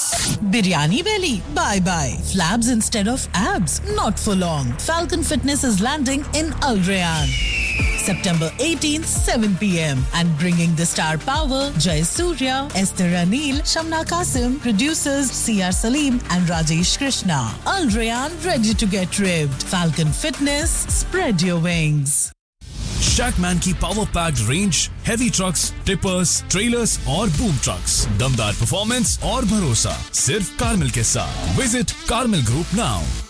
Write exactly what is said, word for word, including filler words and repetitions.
Biryani belly? Bye bye. Flabs instead of abs? Not for long. Falcon Fitness is landing in Al Rayyan. September eighteenth, seven p.m. and bringing the star power, Jay Surya, Esther Anil, Shamna Qasim, producers C R Salim and Rajesh Krishna. Al Rayyan ready to get ribbed. Falcon Fitness, spread your wings. Shackman की power packed range, heavy trucks, tippers, trailers और boom trucks, दमदार performance और भरोसा सिर्फ कार्मिल के साथ. Visit कार्मिल group now.